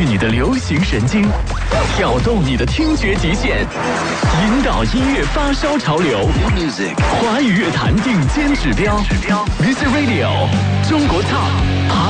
去你的流行神经，挑动你的听觉极限，引导音乐发烧潮流。华语乐坛顶尖指标，Music Radio 中国 Top